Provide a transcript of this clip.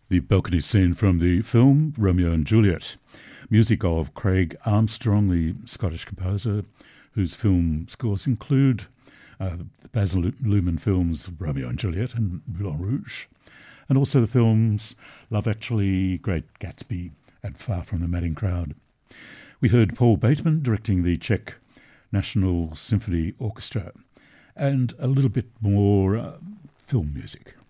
The balcony scene from the film Romeo and Juliet. Music of Craig Armstrong, the Scottish composer, whose film scores include the Baz Luhrmann films Romeo and Juliet and Moulin Rouge, and also the films Love Actually, Great Gatsby, and Far from the Madding Crowd. We heard Paul Bateman directing the Czech National Symphony Orchestra, and a little bit more film music.